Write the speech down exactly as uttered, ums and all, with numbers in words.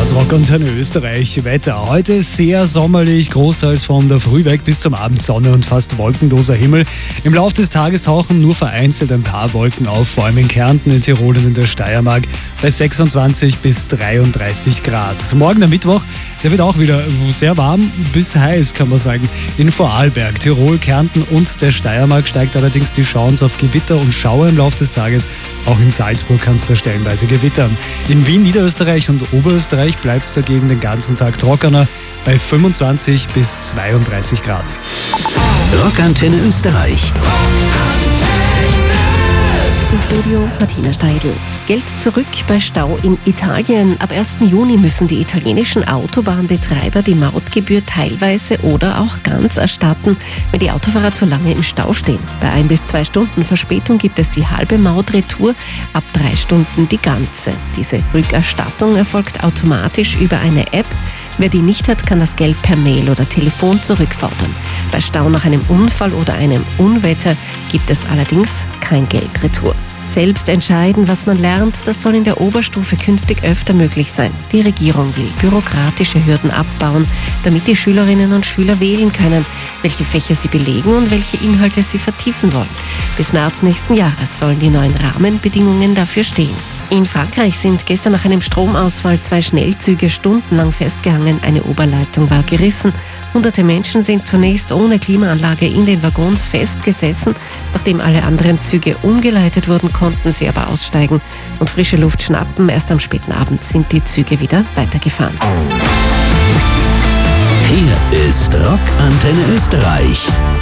das Rockantenne Österreich Wetter. Heute sehr sommerlich, großteils von der Früh weg bis zum Abend Sonne und fast wolkenloser Himmel. Im Laufe des Tages tauchen nur vereinzelt ein paar Wolken auf, vor allem in Kärnten, in Tirol und in der Steiermark bei sechsundzwanzig bis dreiunddreißig Grad. Morgen der Mittwoch, der wird auch wieder sehr warm bis heiß, kann man sagen. In Vorarlberg, Tirol, Kärnten und der Steiermark steigt allerdings die Chance auf Gewitter und Schauer im Laufe des Tages. Auch in Salzburg kann es da stellenweise gewittern. In Wien, Niederösterreich und Oberösterreich bleibt es dagegen den ganzen Tag trockener bei fünfundzwanzig bis zweiunddreißig Grad. Rockantenne Österreich. Im Studio Martina Steidl. Geld zurück bei Stau in Italien. Ab ersten Juni müssen die italienischen Autobahnbetreiber die Mautgebühr teilweise oder auch ganz erstatten, wenn die Autofahrer zu lange im Stau stehen. Bei ein bis zwei Stunden Verspätung gibt es die halbe Maut retour, ab drei Stunden die ganze. Diese Rückerstattung erfolgt automatisch über eine App. Wer die nicht hat, kann das Geld per Mail oder Telefon zurückfordern. Bei Stau nach einem Unfall oder einem Unwetter gibt es allerdings kein Geld retour. Selbst entscheiden, was man lernt, das soll in der Oberstufe künftig öfter möglich sein. Die Regierung will bürokratische Hürden abbauen, damit die Schülerinnen und Schüler wählen können, welche Fächer sie belegen und welche Inhalte sie vertiefen wollen. Bis März nächsten Jahres sollen die neuen Rahmenbedingungen dafür stehen. In Frankreich sind gestern nach einem Stromausfall zwei Schnellzüge stundenlang festgehangen. Eine Oberleitung war gerissen. Hunderte Menschen sind zunächst ohne Klimaanlage in den Waggons festgesessen. Nachdem alle anderen Züge umgeleitet wurden, konnten sie aber aussteigen und frische Luft schnappen. Erst am späten Abend sind die Züge wieder weitergefahren. Hier ist Rockantenne Österreich.